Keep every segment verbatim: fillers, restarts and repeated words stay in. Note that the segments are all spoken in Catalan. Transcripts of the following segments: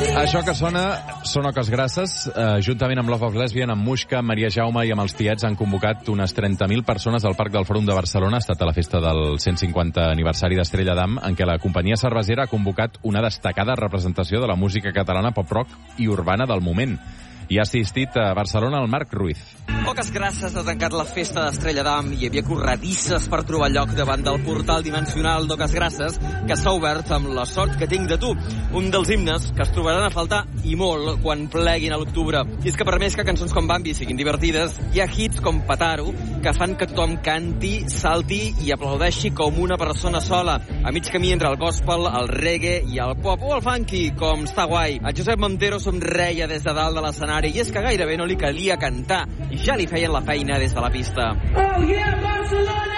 Això que sona són Oques Grasses. Eh, juntament amb Love of Lesbian, amb Muixca, Maria Jaume i amb els Tiets han convocat unes trenta mil persones al Parc del Fòrum de Barcelona. Ha estat a la festa del cent cinquanta aniversari d'Estrella d'Am, en què la companyia cervesera ha convocat una destacada representació de la música catalana pop-rock i urbana del moment. Hi ha assistit a Barcelona el Marc Ruiz. Oques Grasses ha tancat la festa d'Estrella d'Am i hi havia corredisses per trobar lloc davant del portal dimensional d'Oques Grasses, que s'ha obert amb La sort que tinc de tu, un dels himnes que es trobaran a faltar i molt quan pleguin a l'octubre. I és que per més que cançons com Bambi siguin divertides, hi ha hits com Pataro que fan que tothom canti, salti i aplaudeixi com una persona sola, a mig camí entre el gospel, el reggae i el pop o el funky, com Està guai. A Josep Montero somreia des de dalt de l'escenari i és que gairebé no li calia cantar, ja li feien la feina des de la pista. Oh yeah, Barcelona!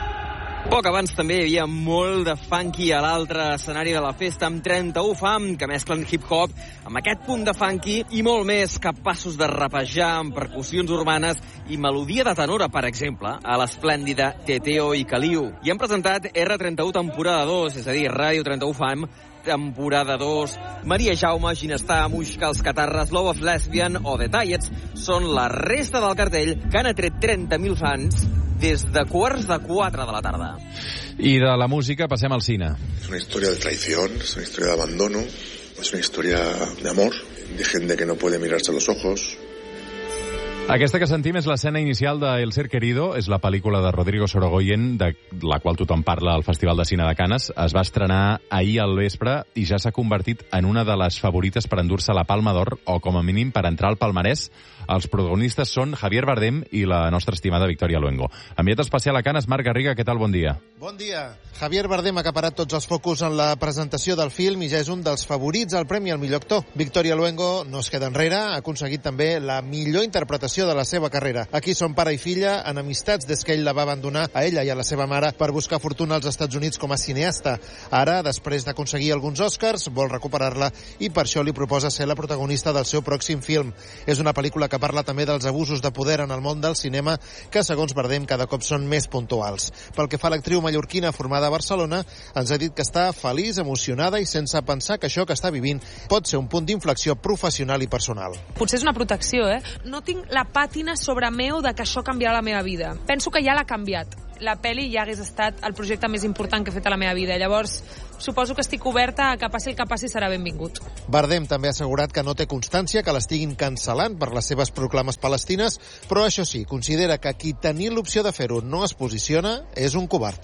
Poc abans també hi havia molt de funky a l'altre escenari de la festa, amb trenta-u fam que mesclen hip-hop amb aquest punt de funky i molt més, capaços de rapejar amb percussions urbanes i melodia de tenora, per exemple, a l'esplèndida Teteo i Caliu. I han presentat erre trenta-u temporada dos, és a dir, Ràdio trenta-u fam, temporada dos. Maria Jaume, Ginestar, Muixca, Els Catarres, Love of Lesbian o The Tiets són la resta del cartell que han atret trenta mil fans des de quarts de quatre de la tarda. I de la música passem al cine. Es una historia de traición, es una historia de abandono, es una historia de amor, de gente que no puede mirarse a los ojos. Aquesta que sentim és l'escena inicial de El ser querido, és la pel·lícula de Rodrigo Sorogoyen, de la qual tothom parla al Festival de Cine de Canes. Es va estrenar ahir al vespre i ja s'ha convertit en una de les favorites per endur-se la Palma d'Or, o com a mínim per entrar al palmarès. Els protagonistes són Javier Bardem i la nostra estimada Victoria Luengo. Enviat especial a Canes, Marc Garriga, què tal? Bon dia. Bon dia. Javier Bardem ha acaparat tots els focus en la presentació del film i ja és un dels favorits al Premi al millor actor. Victoria Luengo no es queda enrere, ha aconseguit també la millor interpretació de la seva carrera. Aquí són pare i filla, en amistats des que ell la va abandonar a ella i a la seva mare per buscar fortuna als Estats Units com a cineasta. Ara, després d'aconseguir alguns Oscars, vol recuperar-la i per això li proposa ser la protagonista del seu pròxim film. És una pel·lícula que parla també dels abusos de poder en el món del cinema que, segons Bardem, cada cop són més puntuals. Pel que fa a l'actriu mallorquina formada a Barcelona, ens ha dit que està feliç, emocionada i sense pensar que això que està vivint pot ser un punt d'inflexió professional i personal. Potser és una protecció, eh? No tinc la pàtina sobre meu de que això canviarà la meva vida. Penso que ja l'ha canviat. La pel·li ja hagués estat el projecte més important que he fet a la meva vida. Llavors, suposo que estic oberta a que passi el que passi serà benvingut. Bardem també ha assegurat que no té constància que l'estiguin cancel·lant per les seves proclames palestines, però això sí, considera que qui tenir l'opció de fer-ho no es posiciona és un covard.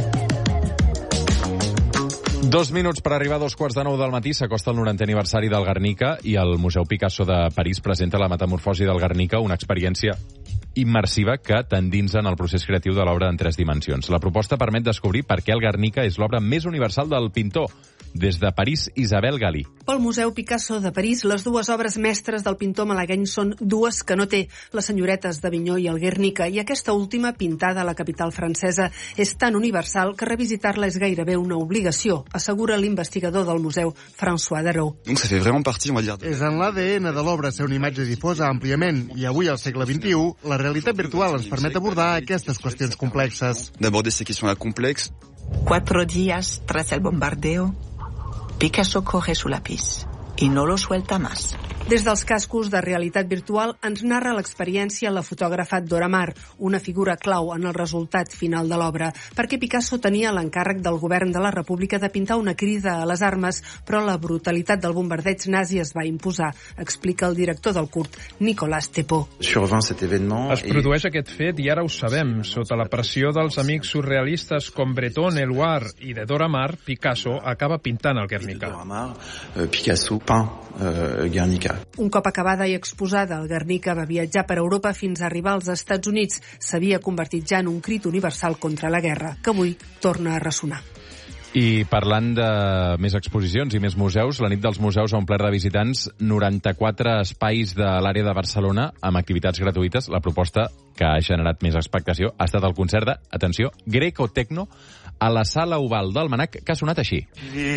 Dos minuts per arribar a dos quarts de nou del matí. S'acosta el norantè aniversari del Guernica i el Museu Picasso de París presenta la metamorfosi del Guernica, una experiència immersiva que t'endinsa en el procés creatiu de l'obra en tres dimensions. La proposta permet descobrir per què el Guernica és l'obra més universal del pintor. Des de París, Isabel Galí. Pel Museu Picasso de París, les dues obres mestres del pintor malagueny són dues que no té, les senyoretes d'Avinyó i el Guernica, i aquesta última, pintada a la capital francesa, és tan universal que revisitar-la és gairebé una obligació, assegura l'investigador del museu, François Darau. És en l'A D N de l'obra ser una imatge difosa àmpliament, i avui, al segle vint-i-u, la realitat virtual ens permet abordar aquestes qüestions complexes. Cuatro días tras el bombardeo, Picasso coge su lápiz y no lo suelta más. Des dels cascos de realitat virtual ens narra l'experiència la fotògrafa Dora Maar, una figura clau en el resultat final de l'obra, perquè Picasso tenia l'encàrrec del govern de la República de pintar una crida a les armes, però la brutalitat del bombardeig nazi es va imposar, explica el director del curt, Nicolas Tepó. Es produeix aquest fet i ara ho sabem. Sota la pressió dels amics surrealistes com Breton, Éluard i de Dora Maar, Picasso acaba pintant el Guernica. Picasso peint Guernica. Un cop acabada i exposada, el Guernica va viatjar per Europa fins a arribar als Estats Units. S'havia convertit ja en un crit universal contra la guerra, que avui torna a ressonar. I parlant de més exposicions i més museus, la nit dels museus ha omplert de visitants noranta-quatre espais de l'àrea de Barcelona amb activitats gratuïtes. La proposta que ha generat més expectació ha estat el concert de, atenció, Greco Tecno a la Sala Oval del Manac, que ha sonat així.